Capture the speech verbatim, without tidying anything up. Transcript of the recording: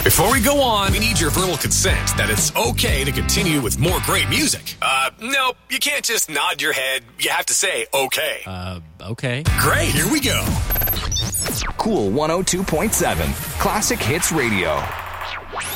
Before we go on, we need your verbal consent that it's okay to continue with more great music. Uh, nope, you can't just nod your head. You have to say okay. Uh, okay. Great, here we go. Cool one oh two point seven, Classic Hits Radio.